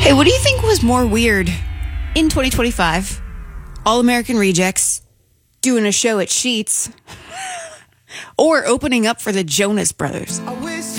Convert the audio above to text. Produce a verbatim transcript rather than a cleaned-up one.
Hey, what do you think was more weird in twenty twenty-five? All American Rejects, doing a show at Sheetz, or opening up for the Jonas Brothers? I wish